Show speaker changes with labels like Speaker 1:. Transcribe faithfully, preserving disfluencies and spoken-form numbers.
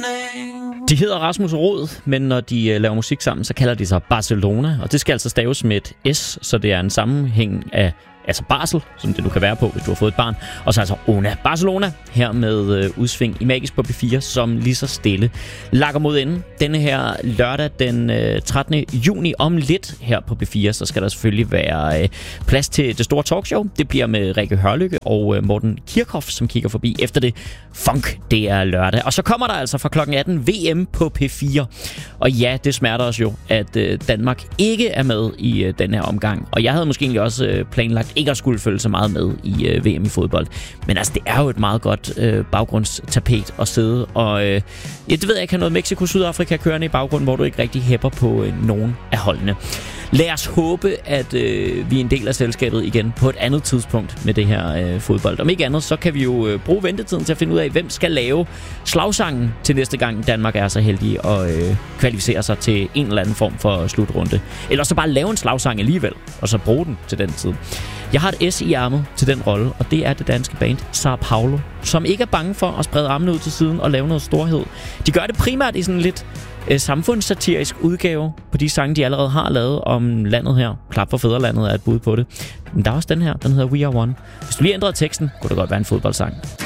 Speaker 1: De hedder Rasmus og Rod, men når de uh, laver musik sammen, så kalder de sig Barcelona, og det skal altså staves med et S, så det er en sammenhæng af altså barsel, som det du kan være på, hvis du har fået et barn, og så altså Ona. Barcelona her med øh, udsving i Magisk på P fire, som lige så stille lakker mod enden. Denne her lørdag den øh, trettende juni om lidt her på P fire, så skal der selvfølgelig være øh, plads til det store talkshow. Det bliver med Rikke Hørlykke og øh, Morten Kirchhoff, som kigger forbi efter det. Funk, det er lørdag. Og så kommer der altså fra klokken atten V M på P fire. Og ja, det smerter os jo, at øh, Danmark ikke er med i øh, den her omgang. Og jeg havde måske egentlig også øh, planlagt ikke at skulle følge så meget med i øh, V M i fodbold. Men altså, det er jo et meget godt øh, baggrundstapet at sidde. Og øh, ja, det ved jeg ikke, have noget Mexico-Sydafrika kørende i baggrunden, hvor du ikke rigtig hæpper på øh, nogen af holdene. Lad os håbe, at øh, vi er en del af selskabet igen på et andet tidspunkt med det her øh, fodbold. Om ikke andet, så kan vi jo øh, bruge ventetiden til at finde ud af, hvem skal lave slagsangen til næste gang Danmark er så heldig at øh, kvalificere sig til en eller anden form for slutrunde. Eller så bare lave en slagsang alligevel, og så bruge den til den tid. Jeg har et S i armet til den rolle, og det er det danske band Sao Paulo, som ikke er bange for at sprede armene ud til siden og lave noget storhed. De gør det primært i sådan lidt øh, samfundssatirisk udgave på de sange, de allerede har lavet om landet her. Klap for fædrelandet er et bud på det. Men der er også den her, den hedder We Are One. Hvis du lige ændrede teksten, kunne det godt være en fodboldsang.